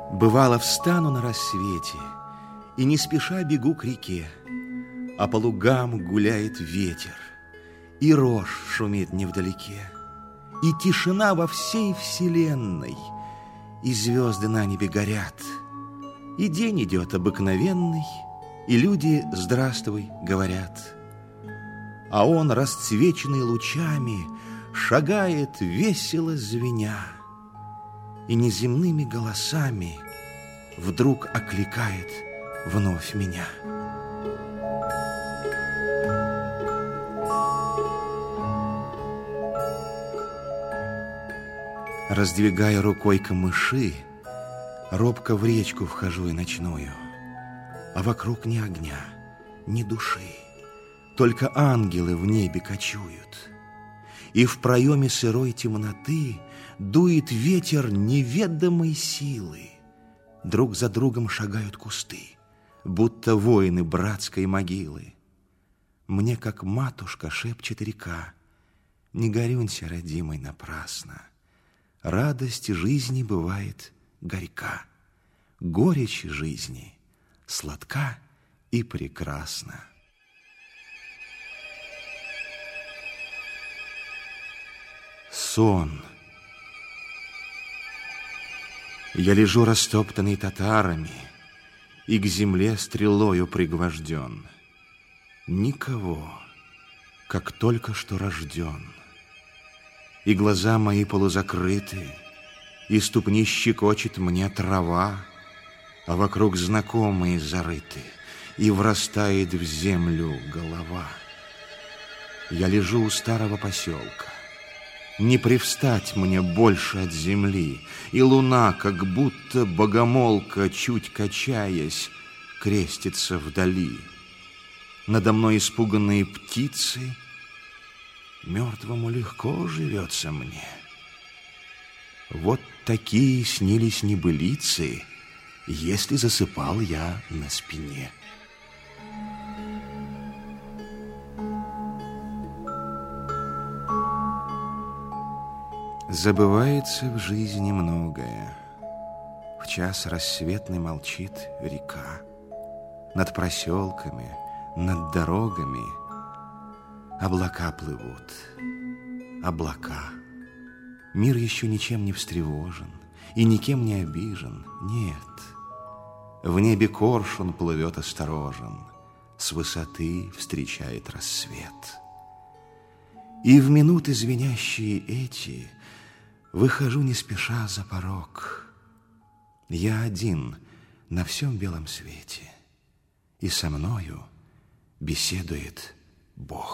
Бывало, встану на рассвете и не спеша бегу к реке, а по лугам гуляет ветер, и рожь шумит невдалеке, и тишина во всей вселенной, и звезды на небе горят, и день идет обыкновенный, и люди «здравствуй» говорят. А он, расцвеченный лучами, шагает весело звеня, и неземными голосами вдруг окликает вновь меня. Раздвигая рукой камыши, робко в речку вхожу и ночную, а вокруг ни огня, ни души, только ангелы в небе кочуют. И в проеме сырой темноты дует ветер неведомой силы. Друг за другом шагают кусты, будто воины братской могилы. Мне, как матушка, шепчет река: не горюнься, родимый, напрасно. Радость жизни бывает горька, горечь жизни сладка и прекрасна. Сон. Я лежу растоптанный татарами и к земле стрелою пригвожден. Никого, как только что рожден. И глаза мои полузакрыты, и ступни щекочет мне трава, а вокруг знакомые зарыты, и врастает в землю голова. Я лежу у старого поселка. Не привстать мне больше от земли, и луна, как будто богомолка, чуть качаясь, крестится вдали. Надо мной испуганные птицы. Мертвому легко живется мне. Вот такие снились небылицы, если засыпал я на спине. Забывается в жизни многое. В час рассветный молчит река. Над проселками, над дорогами облака плывут, облака. Мир еще ничем не встревожен и никем не обижен. Нет, в небе коршун плывет осторожен, с высоты встречает рассвет. И в минуты звенящие эти выхожу не спеша за порог. Я один на всем белом свете, и со мною беседует Бог.